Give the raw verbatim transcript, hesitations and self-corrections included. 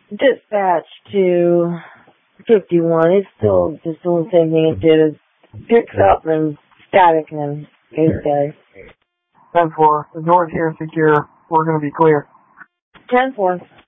Dispatch to fifty-one. It's still just doing the same thing it did. It picks up and static and goes steady. ten four. The door's here secure. We're going to be clear. ten four.